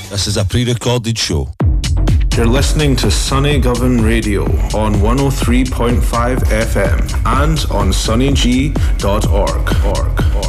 This is a pre-recorded show. You're listening to Sunny Govan Radio on 103.5 FM and on sunnyg.org.